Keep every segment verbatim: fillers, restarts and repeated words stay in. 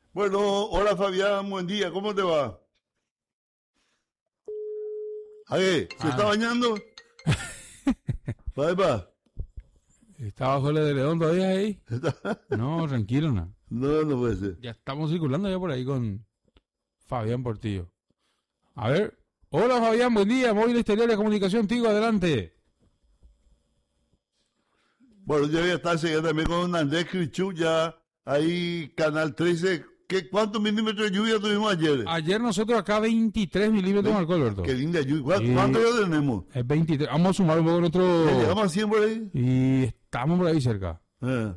Bueno, hola Fabián, buen día, ¿cómo te va? Ague, ¿se está Ah, bañando? Epa, ¿está bajo el de León todavía ahí? ¿está? No, tranquilo, no. No, no puede ser. Ya estamos circulando ya por ahí con Fabián Portillo. A ver. Hola Fabián, buen día. Móvil Exterior de Comunicación Tigo, adelante. Bueno, yo voy a estar siguiendo también con Andrés Crichú, ya ahí, Canal trece. ¿Qué, ¿Cuántos milímetros de lluvia tuvimos ayer? Ayer nosotros acá veintitrés milímetros Ve- marcó Alberto. Qué linda lluvia. ¿Cuá- Y ¿Cuánto ya tenemos? es veintitrés. Vamos a sumar un poco ¿Ya nuestro... llegamos a cien por ahí? Y estamos por ahí cerca. Eh,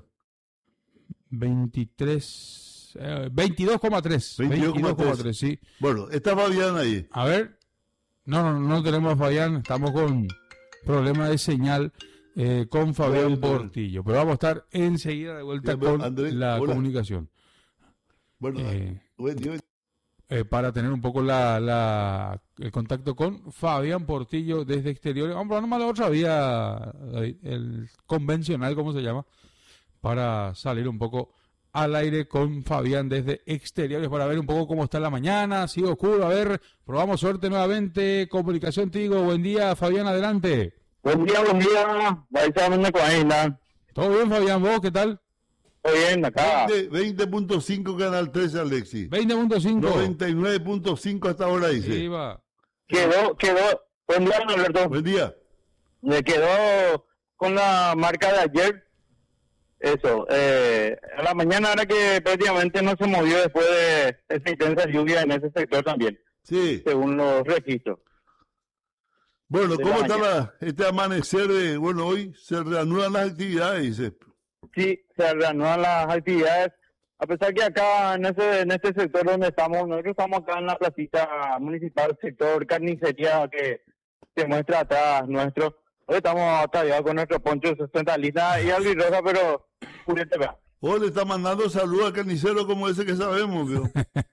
veintitrés... Eh, veintidós coma tres. veintidós coma tres. veintidós coma tres, sí. Bueno, está Fabián ahí. A ver. No, no, no tenemos a Fabián. Estamos con problema de señal eh, con Fabián Bueno, Portillo. Pero vamos a estar enseguida de vuelta Ya, bueno, con Andrés, la hola. comunicación. Bueno, Eh, buen día. eh, para tener un poco la, la- el contacto con Fabián Portillo desde exteriores. Vamos a probar nomás la otra vía, David, el convencional, ¿cómo se llama? Para salir un poco al aire con Fabián desde exteriores para ver un poco cómo está la mañana, sigue oscuro, a ver, probamos suerte nuevamente, comunicación Tigo, buen día Fabián, adelante. Buen día, buen día. Vais a hablar con Aina. ¿Todo bien Fabián? ¿Vos qué tal? Todo bien, acá. veinte punto cinco Canal trece, Alexis. veinte punto cinco. noventa y nueve punto cinco hasta ahora, dice. Sí, va. Quedó, quedó. Buen día, Alberto. Buen día. Me quedó con la marca de ayer. Eso. Eh, a la mañana, ahora que prácticamente no se movió después de esa intensa lluvia en ese sector también, Sí. según los registros. Bueno, de ¿cómo la está mañana. la- este amanecer de, bueno, hoy se reanudan las actividades, dice. Sí, se reanudan las actividades. A pesar que acá en ese en este sector donde estamos, nosotros estamos acá en la placita municipal, sector carnicería que se muestra atrás nuestro. Hoy estamos ataviados con nuestro poncho sesenta litros y albirroja, pero purete, vea. O le está mandando saludos al carnicero como ese que sabemos, ¿vio?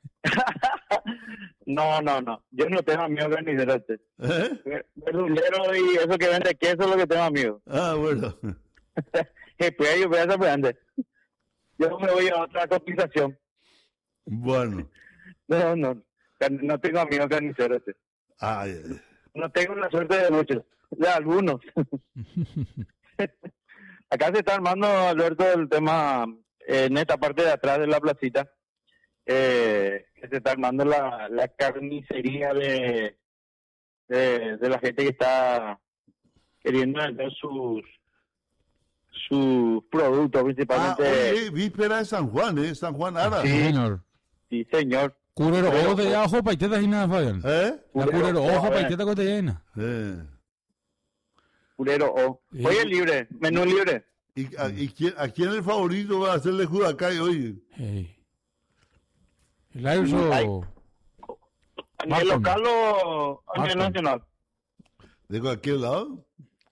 No, no, no. Yo no tengo amigos carniceros. este. ¿Eh? Ver- Verdulero y eso que vende queso es lo que tengo amigos. Ah, bueno. Que pues yo voy a sorprender. Yo me voy a otra cotización. Bueno. No, no. Car- No tengo amigos carniceros. este. Ay, ay. No tengo la suerte de muchos, de algunos. Acá se está armando, Alberto, el tema eh, en esta parte de atrás de la placita. Eh, que se está armando la, la carnicería de, de, de la gente que está queriendo vender sus sus productos, Ah, principalmente. oye, víspera de San Juan, ¿eh? San Juan Ara. Sí, señor. Sí, señor. Curero, Pero- ojo de ajo, paitetas y nada, Fabián. ¿Eh? La Curero, curero, ojo, a ver. paiteta con llena. Eh. Purero O. Sí. Hoy es libre, menú libre. ¿Y, a, y quién, a quién el favorito va a hacerle Judacay hoy? Hey. El Airso. Ay. ¿A nivel Marcon. local o a nivel Marcon. nacional? ¿De cualquier lado?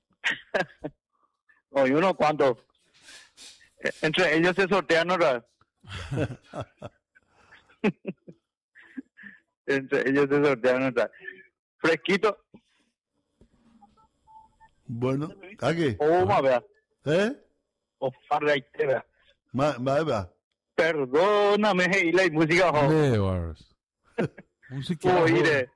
Oye, unos cuantos. Eh, Entre ellos se sortean otra vez. Entre ellos se sortean otra vez. Fresquito. Bueno, ¿a qué? O más vea. ¿Eh? O farreitera. Ma, ma, va. Perdóname, y la música. jo. Levers. Música. Oíre.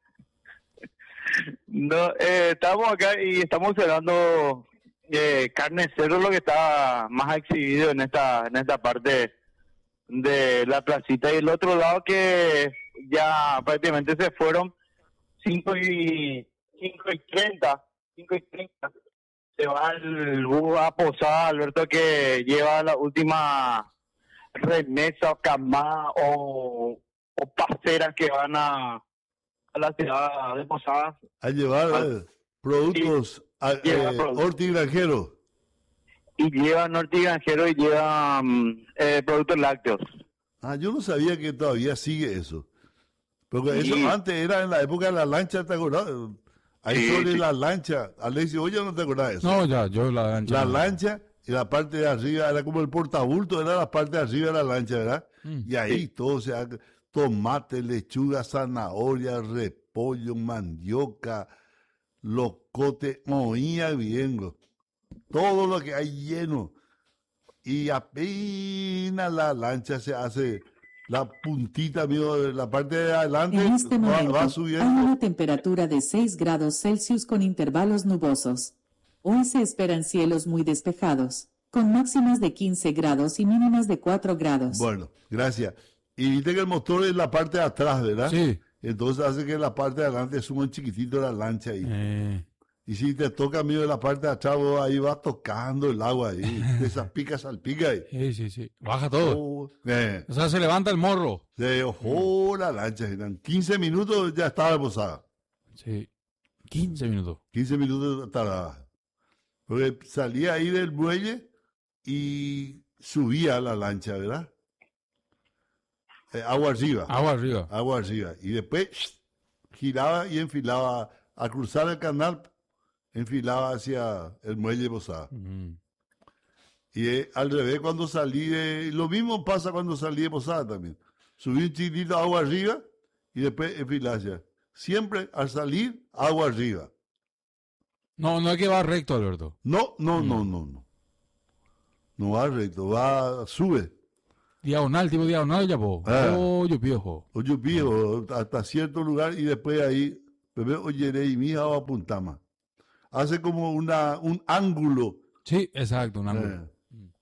No, eh, estamos acá y estamos cerrando eh, carne cero, lo que está más exhibido en esta en esta parte de la placita, y el otro lado que ya prácticamente se fueron cinco y cinco y treinta cinco y treinta se va el bus a Posada, Alberto, que lleva la última remesa o camada o, o paseras que van a, a la ciudad de Posadas. A llevar eh, productos a, Lleva eh, productos. hortigranjeros. Y lleva norte granjero y lleva mm, eh, productos lácteos. Ah, yo no sabía que todavía sigue eso. Porque Sí. eso antes era en la época de la lancha, ¿te acordás? Ahí Sí, sobre sí. la lancha. Alexis, oye, ¿no te acordás de eso? No, ya, yo la ancha. La no. lancha y la parte de arriba era como el portabulto, era la parte de arriba de la lancha, ¿verdad? Mm. Y ahí todo, o sea, tomate, lechuga, zanahoria, repollo, mandioca, locote, moía bien, bro. Todo lo que hay lleno. Y apenas la lancha se hace la puntita, amigo, de la parte de adelante En este va, momento, va hay subiendo. una temperatura de seis grados Celsius con intervalos nubosos. Hoy se esperan cielos muy despejados, con máximas de quince grados y mínimas de cuatro grados. Bueno, gracias. Y viste que el motor es la parte de atrás, ¿verdad? Sí. Entonces hace que la parte de adelante suba un chiquitito la lancha ahí. Eh, Y si te toca, amigo, de la parte de atrás, vos ahí vas tocando el agua ahí. De esas picas salpica ahí. sí, sí, sí. Baja todo. Oh, eh, O sea, se levanta el morro. de ojo, la lancha. Eran quince minutos ya estaba posada. Sí. quince minutos. quince minutos tardaba. Porque salía ahí del muelle y subía a la lancha, ¿verdad? Eh, agua arriba. Agua arriba. Agua arriba. Y después giraba y enfilaba. A cruzar el canal, enfilaba hacia el muelle de Posada. Mm. Y eh, al revés, cuando salí de... Lo mismo pasa cuando salí de Posada también. Subí un chiquitito agua arriba y después enfilaba hacia. Siempre al salir, agua arriba. No, no es que va recto, Alberto. No, no, no, no, no. No va recto, va, sube. Diagonal, tipo diagonal, ya po. Ah. Oh, yo viejo. Oye, viejo, hasta cierto lugar y después ahí, bebé, oye, y mi hija va a puntar más. Hace como una, un ángulo. Sí, exacto, un ángulo. Eh.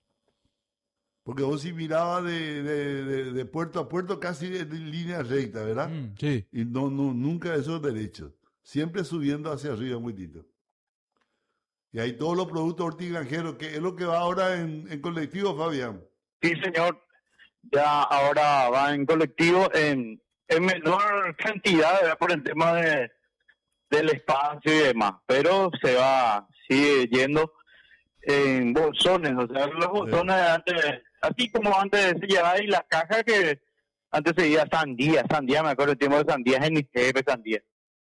Porque vos si mirabas de, de, de, de puerto a puerto casi en línea recta, ¿verdad? Mm, sí. Y no, no, nunca esos derechos. Siempre subiendo hacia arriba un poquitito. Y ahí todos los productos hortigranjeros, que es lo que va ahora en, en colectivo, Fabián. Sí, señor. Ya ahora va en colectivo en, en menor cantidad, ¿verdad? Por el tema de del espacio y demás. Pero se va, sigue yendo en bolsones. O sea, los bolsones de antes, así como antes se llevaba ahí las cajas que antes se iba sandía, sandía, me acuerdo el tiempo de sandías en I C P, sandía.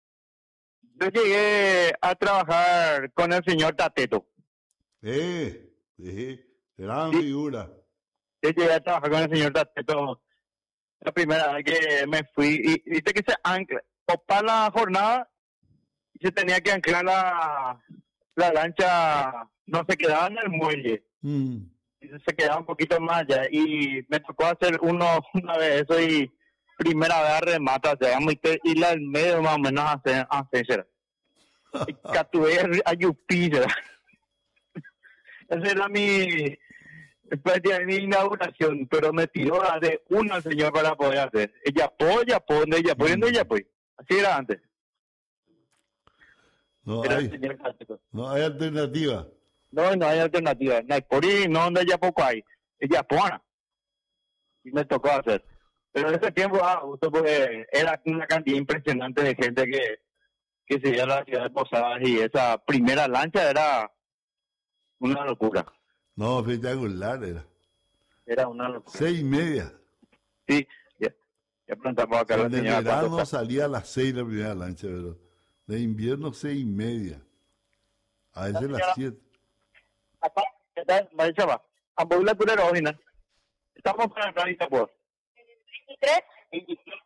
Yo llegué a trabajar con el señor Tateto. Eh, eh, gran Sí. figura. Yo llegué a trabajar con el señor Tateto la primera vez que me fui. Y viste que se ancla, o para la jornada, se tenía que anclar la, la lancha, no se quedaba en el muelle, Mm. se quedaba un poquito más allá. Y me tocó hacer uno una vez eso y primera vez remata, digamos, y la del medio más o menos a hacer, a hacer. Y Catué a Yupi, ¿verdad? Esa era mi, después de mi inauguración, pero me tiró de una señor para poder hacer. Ella apoya, pone, ella apoya, ella apoya. Así era antes. No Era el hay, señor Tateto. no hay alternativa. No, no hay alternativa. No hay por ahí, no, donde ya poco hay. Ella pone. Y me tocó hacer. Pero en ese tiempo, ah, gusto porque era una cantidad impresionante de gente que, que se iba a la ciudad de Posadas y esa primera lancha era una locura. No, espectacular era. Era una locura. Seis y media. Sí, ya, ya preguntamos acá a la De señora cuánto verano está. salía a las seis la primera lancha, pero de invierno seis y media. A veces las siete. Acá, ¿qué tal? María Chava, ambulatura original. Estamos para entrar y por. veintitrés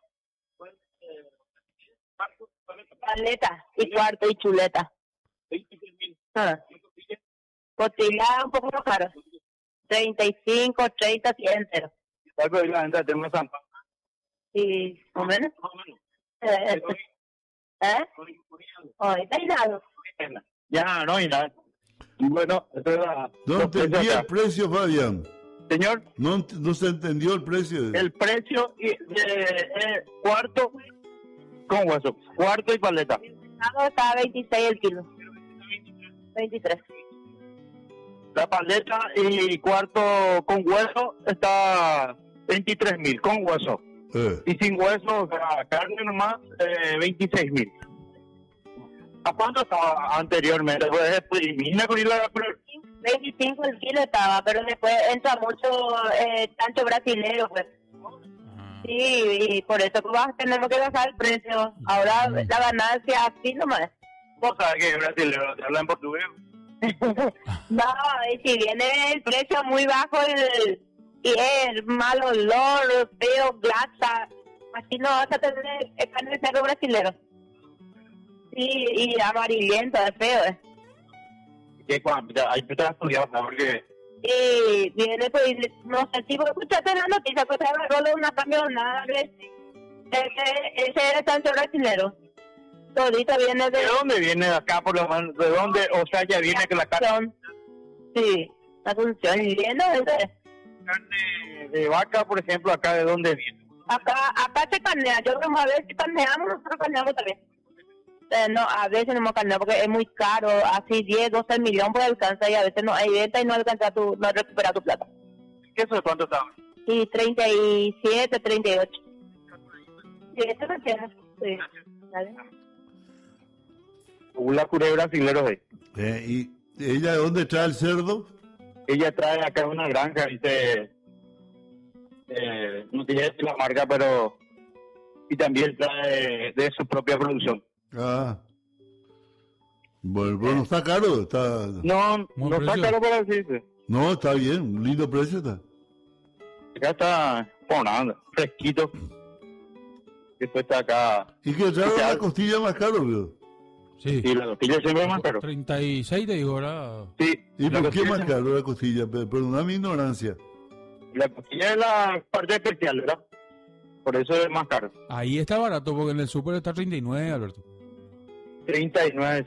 paleta y cuarto y chuleta. Ah. Costilla un poco más caro. treinta y cinco, treinta, cien, cero. Algo de la venta de Termo San Pablo. Sí, ¿o menos? Eh, ¿Eh? Ahorita hay nada. Ya, no hay nada. Bueno, esto era No los precios entendí acá. el precio, Fabián. Señor, No, ent- no se entendió el precio. el precio y- de, eh, cuarto con hueso, cuarto y paleta. Nada está a veintiséis el kilo. veintitrés. La paleta y cuarto con hueso está veintitrés mil con hueso. Eh, Y sin hueso, o sea, carne nomás, eh, veintiséis mil. ¿A cuánto estaba anteriormente? Pues después elimina con la veinticinco el kilo estaba, pero después entra mucho eh, tanto brasilero, pues. Ah. Sí, y por eso que vas, tenemos que bajar el precio. Ahora Mm. la ganancia así nomás. Vos sabés que es brasileño, te hablan portugués. No, y si viene el precio muy bajo el, y es mal olor, feo, grasa, así no vas a tener el carne de cerdo brasilero. Sí, y amarillento, es feo, eh. Que cuando, ahí te has estudiado, ¿no? Porque Y Y viene, pues, y no sé si vos escuchaste la noticia, pues se agarró de una camionada, ¿ves? Ese, ese era tanto brasilero. Todito viene de... ¿De dónde viene de acá, por lo menos? ¿De dónde? O sea, ya viene que la carne Sí, la Asunción, y viene desde... de vaca, por ejemplo, acá de dónde viene. Acá, acá se carnea, yo creo que a veces carneamos, nosotros carneamos también. Eh, no, a veces no hemos carneado porque es muy caro, así diez, doce millones por alcanza y a veces no hay venta y no alcanza tu, no recupera tu plata. ¿Qué eso de cuánto está? Y treinta y siete, treinta y ocho. Sí, esto me queda. Sí. ¿Vale? La curé brasileros ahí. Eh, ¿Y ella de dónde trae el cerdo? Ella trae acá una granja, dice, eh, no tiene la marca, pero y también trae de su propia producción. Ah. Bueno, pero no está caro, está... No, Buen no está precio. caro para decirse. No, está bien, un lindo precio está. Acá está por nada, fresquito. Después está acá, ¿Y que trae Ya. la costilla más caro, veo? Sí. y la tortilla siempre es más caro. treinta y seis te digo, ¿verdad? Sí, ¿Y la por qué costilla más siempre- caro la costilla? Pe- Perdona mi ignorancia. La costilla es la parte especial, ¿verdad? Por eso es más caro. Ahí está barato porque en el súper está treinta y nueve, Alberto. treinta y nueve